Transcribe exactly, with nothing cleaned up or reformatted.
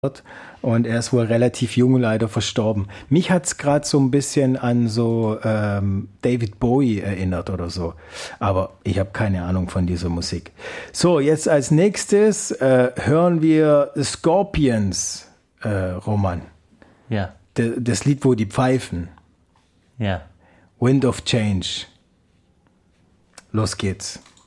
und er ist wohl relativ jung leider verstorben. Mich hat's gerade so ein bisschen an so ähm, David Bowie erinnert oder so, aber ich habe keine Ahnung von dieser Musik. So, jetzt als nächstes äh, hören wir Scorpions, äh, Roman. Ja. D- das Lied, wo die pfeifen. Ja. Wind of Change. Los geht's.